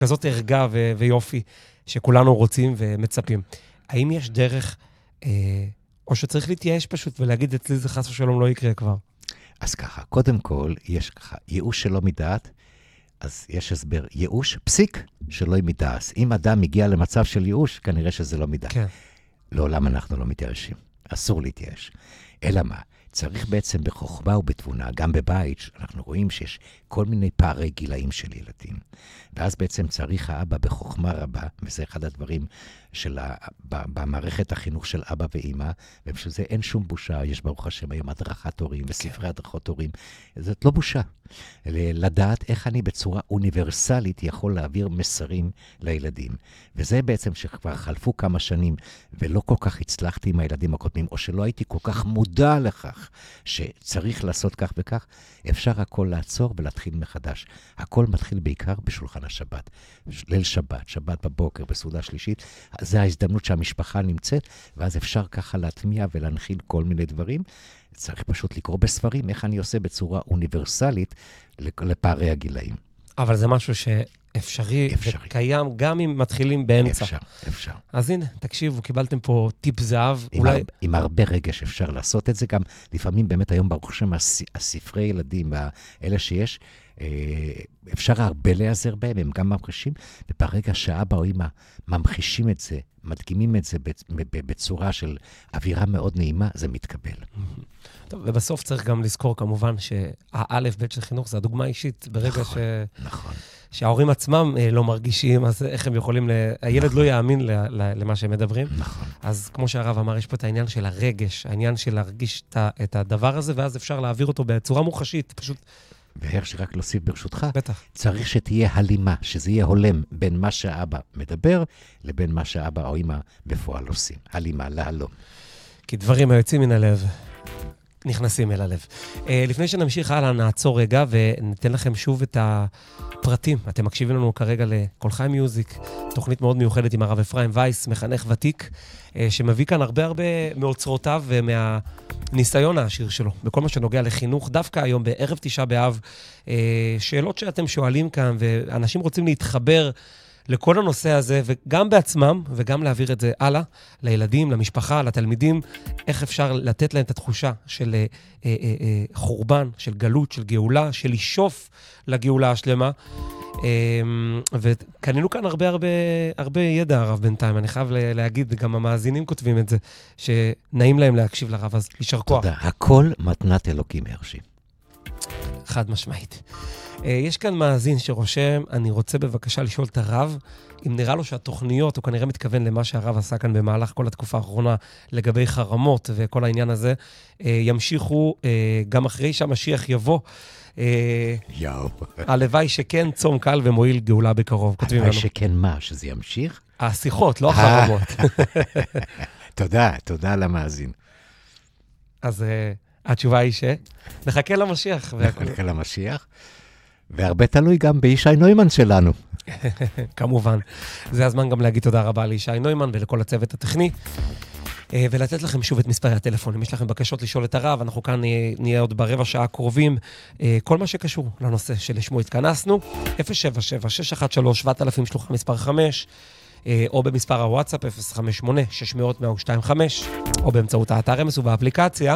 כזאת ערגה ויופי שכולנו רוצים ומצפים. האם יש דרך, או שצריך להתייאש פשוט ולהגיד, אצלי זה חס ושלום לא יקרה כבר? אז ככה, קודם כל, יש ככה, ייאוש שלא מדעת, אז יש הסבר, ייאוש, פסיק, שלא מדעת. אם אדם מגיע למצב של ייאוש, כנראה שזה לא מדעת. כן. לעולם אנחנו לא מתייאשים. אסור להתייאש. אלא מה? צריך בעצם בחוכמה ובתבונה, גם בבית, אנחנו רואים שיש כל מיני פערי גילאים של ילדים. ואז בעצם צריך האבא בחוכמה רבה, וזה אחד הדברים במערכת החינוך של אבא ואמא, ובשביל זה אין שום בושה, יש ברוך השם היום הדרכת הורים וספרי הדרכות הורים. זאת לא בושה. לדעת איך אני בצורה אוניברסלית יכול להעביר מסרים לילדים. וזה בעצם שכבר חלפו כמה שנים, ולא כל כך הצלחתי עם הילדים הקודמים, או שלא הייתי כל כך מודע לכך שצריך לעשות כך וכך, אפשר הכל לעצור ולהתחיל מחדש. הכל מתחיל בעיקר בשולחן השבת. ליל שבת, שבת בבוקר, בסעודה שלישית, זה ההזדמנות שהמשפחה נמצאת, ואז אפשר ככה להטמיע ולהנחיל כל מיני דברים. צריך פשוט לקרוא בספרים איך אני עושה בצורה אוניברסלית לפערי הגילאים. אבל זה משהו שאפשרי וקיים גם אם מתחילים באמצע. אפשר. אז הנה, תקשיבו, קיבלתם פה טיפ זהב. עם הרבה רגש אפשר לעשות את זה, גם לפעמים באמת היום ברוך השם הספרי ילדים, האלה שיש, אפשר הרבה להיעזר בהם, הם גם ממחישים, וברגע שאבא או אמא ממחישים את זה, מדגימים את זה בצורה של אווירה מאוד נעימה, זה מתקבל. טוב, ובסוף צריך גם לזכור כמובן שהאלף בית של חינוך זה הדוגמה האישית, ברגע נכון. שההורים עצמם לא מרגישים, אז איך הם יכולים, הילד לא יאמין למה שהם מדברים. נכון. אז כמו שהרב אמר, יש פה את העניין של הרגש, העניין של להרגיש את הדבר הזה, ואז אפשר להעביר אותו בצורה מוחשית, פשוט. והרשי רק להוסיף ברשותך, בטח. צריך שתהיה הלימה, שזה יהיה הולם בין מה שהאבא מדבר, לבין מה שהאבא או אמא בפועל עושים. הלימה, להלום. כי דברים היוצאים מן הלב נכנסים אל הלב. לפני שנמשיך הלאה, נעצור רגע וניתן לכם שוב את הפרטים. אתם מקשיבים לנו כרגע לכל חי מיוזיק, תוכנית מאוד מיוחדת עם הרב אפרים וייס, מחנך ותיק, שמביא כאן הרבה מאוצרותיו ומהניסיון העשיר שלו, בכל מה שנוגע לחינוך, דווקא היום בערב תשעה באב, שאלות שאתם שואלים כאן, ואנשים רוצים להתחבר לכל הנושא הזה, וגם בעצמם, וגם להעביר את זה הלאה, לילדים, למשפחה, לתלמידים, איך אפשר לתת להם את התחושה של חורבן, של גלות, של גאולה, של לשאוף לגאולה השלמה. וקנינו כאן הרבה ידע הרב בינתיים, אני חייב להגיד, גם המאזינים כותבים את זה, שנעים להם להקשיב לרב, אז יישר כוח. תודה, הכל מתנת אלוקים הרשי. חד משמעית. יש כאן מאזין שרושם, אני רוצה בבקשה לשאול את הרב, אם נראה לו שהתוכניות, הוא כנראה מתכוון למה שהרב עשה כאן במהלך כל התקופה האחרונה, לגבי חרמות וכל העניין הזה, ימשיכו גם אחרי שהמשיח יבוא. הלוואי שכן, צום קל ומועיל גאולה בקרוב. הלוואי שכן מה, שזה ימשיך? השיחות, לא החרמות. תודה למאזין. אז התשובה היא שנחכה למשיח. נחכה למשיח. והרבה תלוי גם בישי נוימן שלנו. כמובן. זה הזמן גם להגיד תודה רבה לישי נוימן ולכל הצוות הטכני, ולתת לכם שוב את מספרי הטלפון. אם יש לכם בקשות לשאול את הרב, אנחנו כאן נהיה עוד ברבע שעה קרובים. כל מה שקשור לנושא שלשמו התכנסנו, 077-613-7000 שלוחה מספר 5, או במספר הוואטסאפ 058-600-125, או באמצעות האתר אמס ובאפליקציה.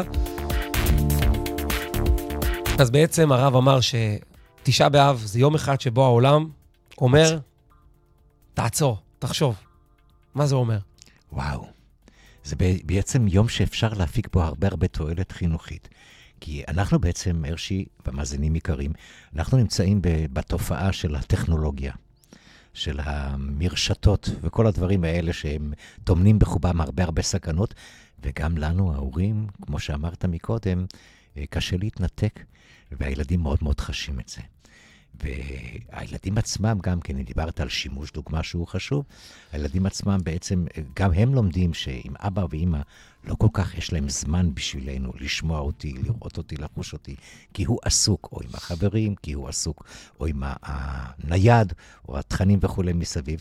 אז בעצם הרב אמר שתשעה באב זה יום אחד שבו העולם אומר, תעצור, תחשוב. מה זה אומר? וואו. זה בעצם יום שאפשר להפיק בו הרבה תועלת חינוכית. כי אנחנו בעצם, הרשי ומאזינים יקרים, אנחנו נמצאים בתופעה של הטכנולוגיה, של המרשתות וכל הדברים האלה שהם טומנים בחובם הרבה סכנות, וגם לנו, ההורים, כמו שאמרת מקודם, קשה להתנתק, והילדים מאוד חשים את זה. והילדים עצמם גם כן, דיברת על שימוש דוגמה שהוא חשוב, הילדים עצמם בעצם, גם הם לומדים שעם אבא ואמא לא כל כך יש להם זמן בשבילנו לשמוע אותי, לראות אותי, לחוש אותי, כי הוא עסוק, או עם החברים, כי הוא עסוק, או עם הנייד, או התכנים וכו' מסביב.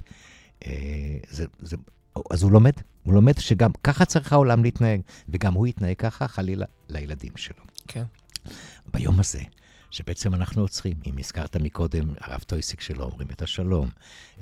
אז הוא לומד שגם ככה צריך העולם להתנהג, וגם הוא יתנהג ככה חלילה לילדים שלו. כן. ביום הזה, שבעצם אנחנו עוצרים. אם הזכרת מקודם, הרב טויסיק שלו אומרים את השלום.